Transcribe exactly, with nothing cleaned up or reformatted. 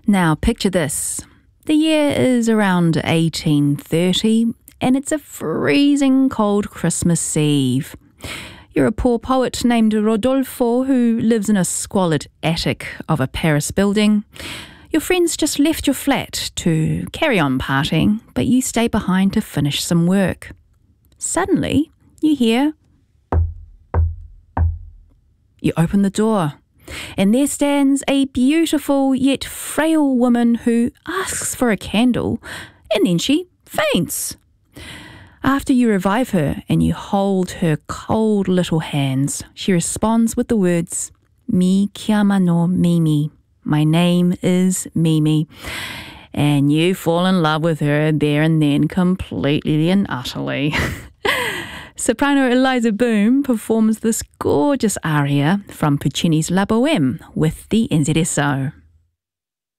Now, picture this. The year is around eighteen thirty, and it's a freezing cold Christmas Eve. You're a poor poet named Rodolfo who lives in a squalid attic of a Paris building. Your friends just left your flat to carry on partying, but you stay behind to finish some work. Suddenly, you hear... You open the door, and there stands a beautiful yet frail woman who asks for a candle, and then she faints. After you revive her and you hold her cold little hands, she responds with the words, "Mi chiama no Mimi." My name is Mimi. And you fall in love with her there and then, completely and utterly. Soprano Eliza Boom performs this gorgeous aria from Puccini's La Bohème with the N Z S O.